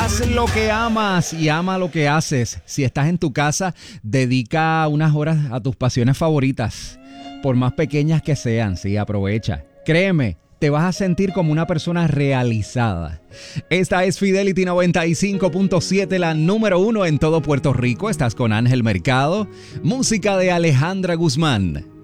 Haz lo que amas y ama lo que haces. Si estás en tu casa, dedica unas horas a tus pasiones favoritas, por más pequeñas que sean. Sí, aprovecha. Créeme, te vas a sentir como una persona realizada. Esta es Fidelity 95.7, la número 1 en todo Puerto Rico. Estás con Ángel Mercado. Música de Alejandra Guzmán.